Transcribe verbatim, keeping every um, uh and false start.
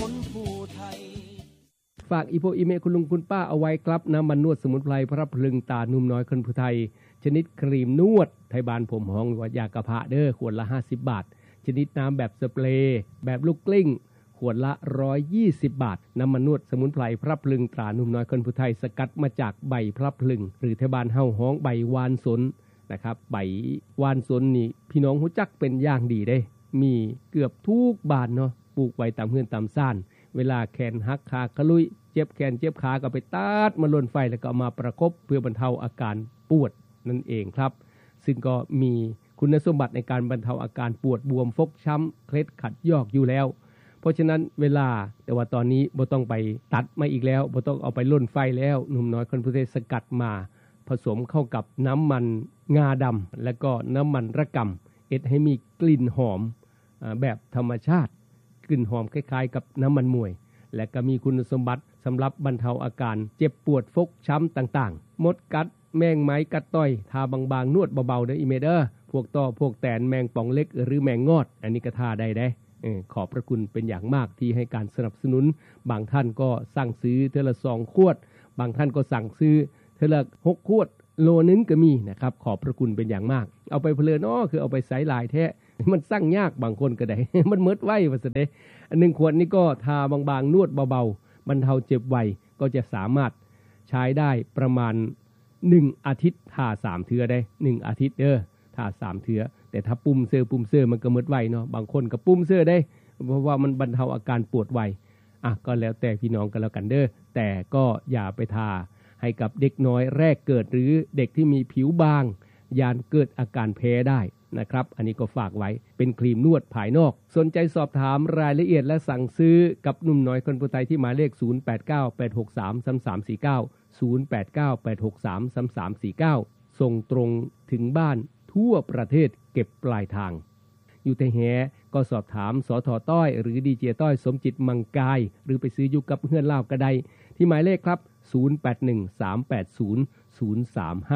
คนผู้ไทยฝากอีโพอีเมคุณลุงคุณป้าเอาไว้ครับน้ำมันนวดสมุนไพรพระพลึงตานุ่มน้อยคนผู้ไทยชนิดครีมนวดไทยบานผมห้องว่ายากระเพาะเด้อขวดละห้าสิบบาทชนิดน้ำแบบสเปรย์แบบลูกกลิ้งขวดละหนึ่งร้อยยี่สิบบาทน้ำมันนวดสมุนไพรพระพลึงตานุ่มน้อยคนผู้ไทยสกัดมาจากใบพระพลึงหรือไทยบานเฮาห้องใบวานสนนะครับใบวานสนนี่พี่น้องรู้จักเป็นอย่างดีเด้มีเกือบทุกบ้านเนาะปลูกไว้ตามเฮือนตามซ่านเวลาแขนหักขากระลุยเจ็บแขนเจ็บขาก็ไปตัดมาลนไฟแล้วก็เอามาประคบเพื่อบรรเทาอาการปวดนั่นเองครับซึ่งก็มีคุณสมบัติในการบรรเทาอาการปวดบวมฟกช้ำเคล็ดขัดยอกอยู่แล้วเพราะฉะนั้นเวลาแต่ว่าตอนนี้บ่ต้องไปตัดมาอีกแล้วบ่ต้องเอาไปลนไฟแล้วหนุ่มน้อยคนผู้ไทยสกัดมาผสมเข้ากับน้ำมันงาดำและก็น้ำมันระกำเอ็ดให้มีกลิ่นหอมแบบธรรมชาติกลิ่นหอมคล้ายๆกับน้ำมันมวยและก็มีคุณสมบัติสำหรับบรรเทาอาการเจ็บปวดฟกช้ำต่างๆมดกัดแมงไม้กัดต่อยทาบางๆนวดเบาๆเด้ออีเมเดอร์พวกต่อพวกแตนแมงป่องเล็กหรือแมงงอดอันนี้ก็ทาได้ได้ขอบพระคุณเป็นอย่างมากที่ให้การสนับสนุนบางท่านก็สั่งซื้อเทอละสองขวดบางท่านก็สั่งซื้อเทอละหกขวดโลนึงก็มีนะครับขอบพระคุณเป็นอย่างมากเอาไปเพลินอ้อคือเอาไปใส่หลายแท้มันสั่งยากบางคนก็ได้ มันเมิดไว้ว่าซะเด้อันหนึ่งขวดนี้ก็ทาบางๆนวดเบาๆบรรเทาเจ็บไวก็จะสามารถใช้ได้ประมาณหนึ่งอาทิตย์ทาสามเทื่อได้หนึ่งอาทิตย์เด้อทาสามเทื่อแต่ถ้าปุ่มเสื้อปุ่มเสื้อมันก็เมิดไวเนาะบางคนก็ปุ่มเสื้อได้เพราะว่ามันบรรเทาอาการปวดไวอ่ะก็แล้วแต่พี่น้องกันแล้วกันเด้อแต่ก็อย่าไปทาให้กับเด็กน้อยแรกเกิดหรือเด็กที่มีผิวบางยานเกิดอาการแพ้ได้นะครับอันนี้ก็ฝากไว้เป็นครีมนวดภายนอกสนใจสอบถามรายละเอียดและสั่งซื้อกับหนุ่มน้อยคนผู้ไทยที่หมายเลขศูนย์ แปด เก้า แปด หก สาม สาม สาม สี่ เก้า ศูนย์ แปด เก้า แปด หก สาม สาม สาม สี่ เก้าส่งตรงถึงบ้านทั่วประเทศเก็บปลายทางอยู่แต่แหก็สอบถามสท.ต้อยหรือดีเจต้อยสมจิตมังกายหรือไปซื้ออยู่กับเฮือนลาวก็ได้ที่หมายเลขครับศูนย์ แปด หนึ่ง สาม แปด ศูนย์ ศูนย์ สาม ห้า